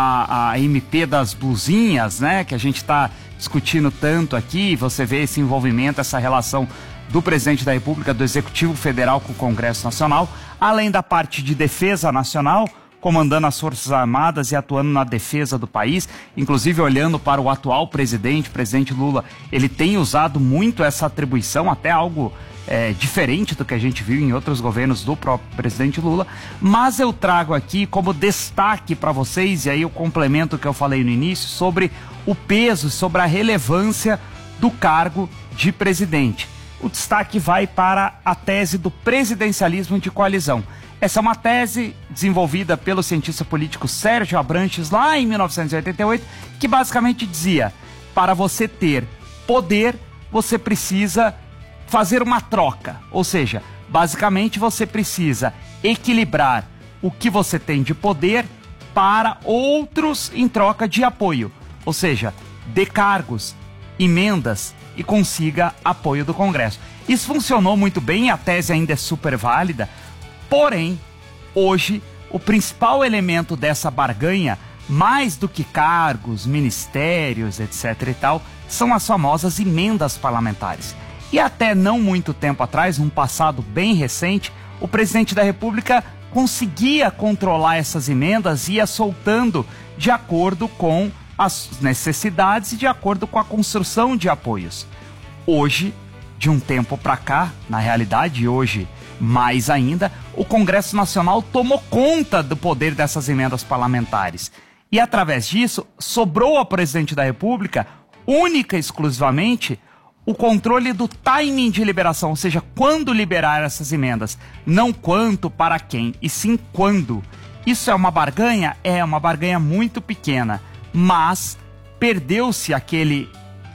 a MP das blusinhas, né, que a gente está discutindo tanto aqui. Você vê esse envolvimento, essa relação do presidente da República, do Executivo Federal com o Congresso Nacional, além da parte de defesa nacional, comandando as Forças Armadas e atuando na defesa do país, inclusive olhando para o atual presidente Lula, ele tem usado muito essa atribuição, até algo diferente do que a gente viu em outros governos do próprio presidente Lula, mas eu trago aqui como destaque para vocês, e aí eu complemento o que eu falei no início, sobre o peso, sobre a relevância do cargo de presidente. O destaque vai para a tese do presidencialismo de coalizão. Essa é uma tese desenvolvida pelo cientista político Sérgio Abranches lá em 1988, que basicamente dizia: para você ter poder, você precisa fazer uma troca. Ou seja, basicamente você precisa equilibrar o que você tem de poder para outros em troca de apoio. Ou seja, dê cargos, emendas e consiga apoio do Congresso. Isso funcionou muito bem, a tese ainda é super válida, porém, hoje, o principal elemento dessa barganha, mais do que cargos, ministérios, etc. e tal, são as famosas emendas parlamentares. E até não muito tempo atrás, num passado bem recente, o presidente da República conseguia controlar essas emendas e ia soltando de acordo com as necessidades e de acordo com a construção de apoios. Hoje, de um tempo para cá, na realidade hoje mais ainda, o Congresso Nacional tomou conta do poder dessas emendas parlamentares. E através disso, sobrou ao presidente da República, única e exclusivamente, o controle do timing de liberação, ou seja, quando liberar essas emendas. Não quanto, para quem, e sim quando. Isso é uma barganha? É uma barganha muito pequena, mas perdeu-se aquele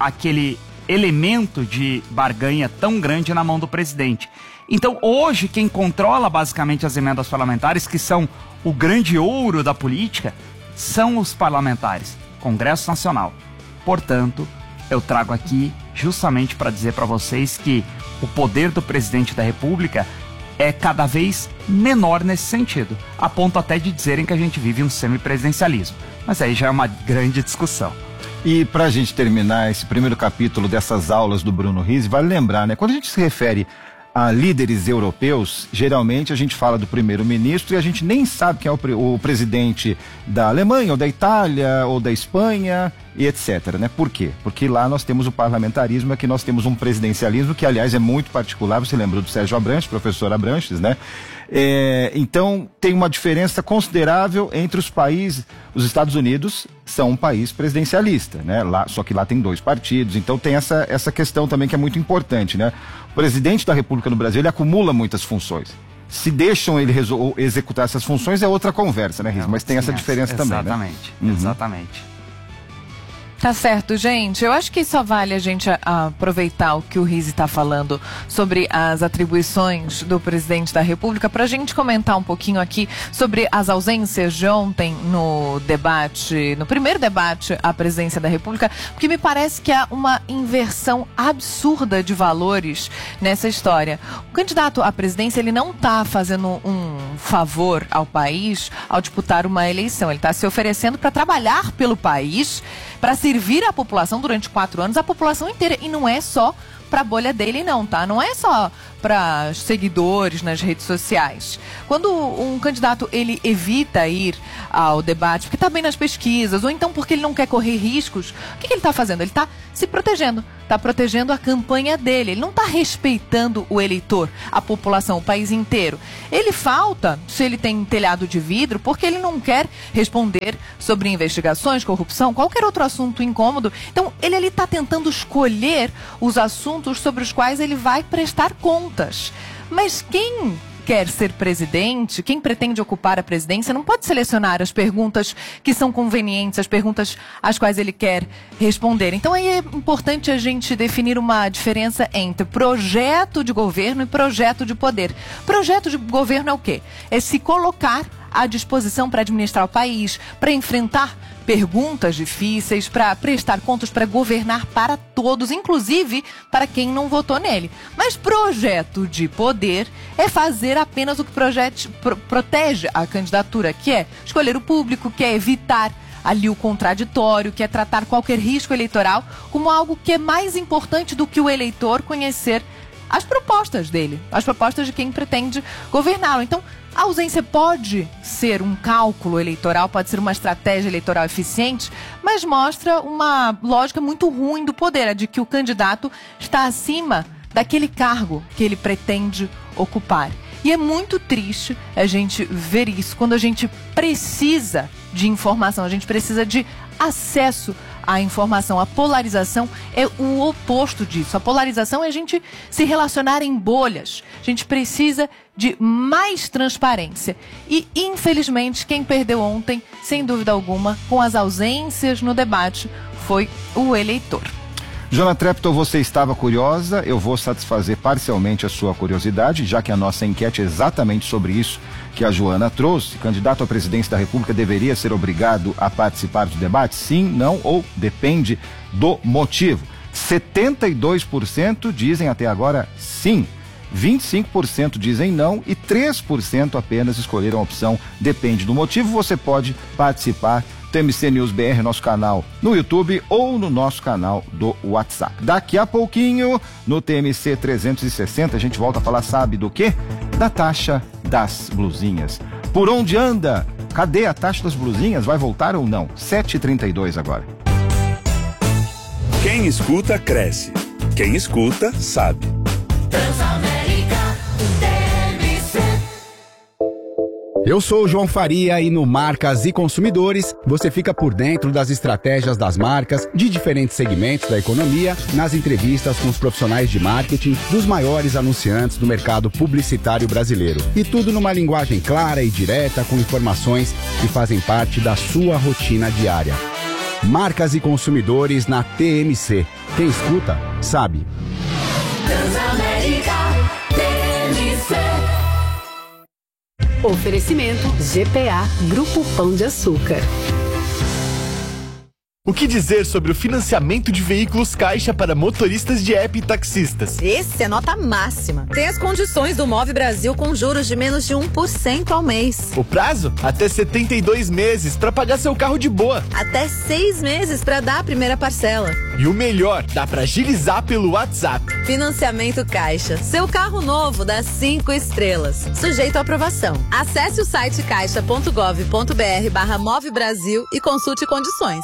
elemento de barganha tão grande na mão do presidente. Então, hoje, quem controla basicamente as emendas parlamentares, que são o grande ouro da política, são os parlamentares, Congresso Nacional. Portanto, eu trago aqui justamente para dizer para vocês que o poder do presidente da República é cada vez menor nesse sentido, a ponto até de dizerem que a gente vive um semipresidencialismo. Mas aí já é uma grande discussão. E para a gente terminar esse primeiro capítulo dessas aulas do Bruno Rizzi, vale lembrar, né? Quando a gente se refere a líderes europeus, geralmente a gente fala do primeiro-ministro e a gente nem sabe quem é o presidente da Alemanha, ou da Itália, ou da Espanha, e etc, né? Por quê? Porque lá nós temos o parlamentarismo, aqui nós temos um presidencialismo que, aliás, é muito particular. Você lembrou do Sérgio Abranches, professor Abranches, né? Então, tem uma diferença considerável entre os países. Os Estados Unidos são um país presidencialista, né? Só que lá tem 2 partidos, então tem essa questão também que é muito importante, né? O presidente da República no Brasil, ele acumula muitas funções. Se deixam ele executar essas funções é outra conversa, né, Riz? Mas tem essa diferença também, né? Exatamente. Tá certo, gente. Eu acho que só vale a gente aproveitar o que o Riz está falando sobre as atribuições do presidente da República para a gente comentar um pouquinho aqui sobre as ausências de ontem no debate, no primeiro debate à presidência da República, porque me parece que há uma inversão absurda de valores nessa história. O candidato à presidência, ele não está fazendo um favor ao país ao disputar uma eleição. Ele está se oferecendo para trabalhar pelo país, para servir a população durante 4 anos, a população inteira. E não é só para a bolha dele, não, tá? Não é só para seguidores nas redes sociais. Quando um candidato, ele evita ir ao debate porque está bem nas pesquisas, ou então porque ele não quer correr riscos, o que ele está fazendo? Ele está se protegendo. Está protegendo a campanha dele. Ele não está respeitando o eleitor, a população, o país inteiro. Ele falta, se ele tem telhado de vidro, porque ele não quer responder sobre investigações, corrupção, qualquer outro assunto incômodo. Então, ele ali está tentando escolher os assuntos sobre os quais ele vai prestar contas. Mas quem quer ser presidente, quem pretende ocupar a presidência, não pode selecionar as perguntas que são convenientes, as perguntas às quais ele quer responder. Então aí é importante a gente definir uma diferença entre projeto de governo e projeto de poder. Projeto de governo é o quê? É se colocar à disposição para administrar o país, para enfrentar perguntas difíceis, para prestar contas, para governar para todos, inclusive para quem não votou nele. Mas projeto de poder é fazer apenas o que protege a candidatura, que é escolher o público, que é evitar ali o contraditório, que é tratar qualquer risco eleitoral como algo que é mais importante do que o eleitor conhecer as propostas dele, as propostas de quem pretende governá-lo. Então, a ausência pode ser um cálculo eleitoral, pode ser uma estratégia eleitoral eficiente, mas mostra uma lógica muito ruim do poder, a de que o candidato está acima daquele cargo que ele pretende ocupar. E é muito triste a gente ver isso quando a gente precisa de informação, a gente precisa de acesso à informação. A polarização é o oposto disso. A polarização é a gente se relacionar em bolhas. A gente precisa de mais transparência. E, infelizmente, quem perdeu ontem, sem dúvida alguma, com as ausências no debate, foi o eleitor. Joana Treptow, você estava curiosa, eu vou satisfazer parcialmente a sua curiosidade, já que a nossa enquete é exatamente sobre isso que a Joana trouxe. Candidato à presidência da República deveria ser obrigado a participar do debate? Sim, não ou depende do motivo. 72% dizem até agora sim, 25% dizem não e 3% apenas escolheram a opção depende do motivo. Você pode participar. TMC News BR, nosso canal no YouTube ou no nosso canal do WhatsApp. Daqui a pouquinho, no TMC 360, a gente volta a falar, sabe do quê? Da taxa das blusinhas. Por onde anda? Cadê a taxa das blusinhas? Vai voltar ou não? 7h32 agora. Quem escuta, cresce. Quem escuta, sabe. Eu sou o João Faria e no Marcas e Consumidores você fica por dentro das estratégias das marcas de diferentes segmentos da economia, nas entrevistas com os profissionais de marketing dos maiores anunciantes do mercado publicitário brasileiro. E tudo numa linguagem clara e direta com informações que fazem parte da sua rotina diária. Marcas e Consumidores na TMC. Quem escuta, sabe. Transamérica, TMC. Oferecimento GPA Grupo Pão de Açúcar. O que dizer sobre o financiamento de veículos Caixa para motoristas de app e taxistas? Esse é nota máxima. Tem as condições do Move Brasil com juros de menos de 1% ao mês. O prazo? Até 72 meses para pagar seu carro de boa. Até 6 meses para dar a primeira parcela. E o melhor, dá para agilizar pelo WhatsApp. Financiamento Caixa. Seu carro novo dá 5 estrelas. Sujeito à aprovação. Acesse o site caixa.gov.br/Move Brasil e consulte condições.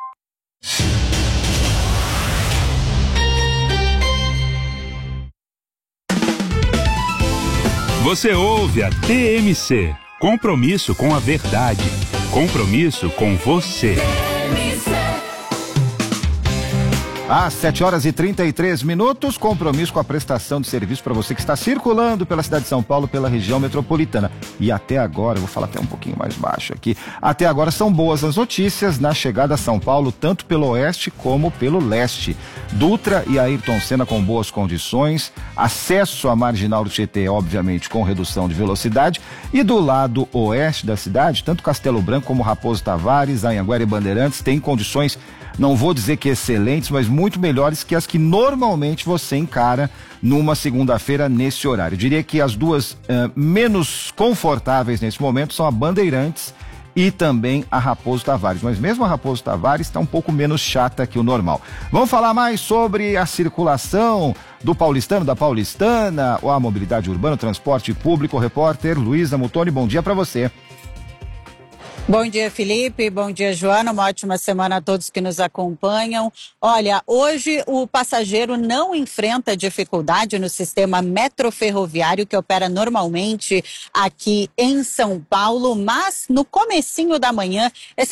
Você ouve a TMC. Compromisso com a verdade. Compromisso com você. Às 7h33, compromisso com a prestação de serviço para você que está circulando pela cidade de São Paulo, pela região metropolitana. E até agora, eu vou falar até um pouquinho mais baixo aqui, até agora são boas as notícias na chegada a São Paulo, tanto pelo oeste como pelo leste. Dutra e Ayrton Senna com boas condições, acesso à Marginal do Tietê, obviamente, com redução de velocidade, e do lado oeste da cidade, tanto Castelo Branco como Raposo Tavares, Anhanguera e Bandeirantes têm condições, não vou dizer que excelentes, mas muito melhores que as que normalmente você encara numa segunda-feira nesse horário. Eu diria que as duas menos confortáveis nesse momento são a Bandeirantes e também a Raposo Tavares, mas mesmo a Raposo Tavares está um pouco menos chata que o normal. Vamos falar mais sobre a circulação do paulistano, da paulistana, ou a mobilidade urbana, o transporte público. O repórter Luísa Mutoni, bom dia para você. Bom dia, Felipe. Bom dia, Joana. Uma ótima semana a todos que nos acompanham. Olha, hoje o passageiro não enfrenta dificuldade no sistema metroferroviário que opera normalmente aqui em São Paulo, mas no comecinho da manhã,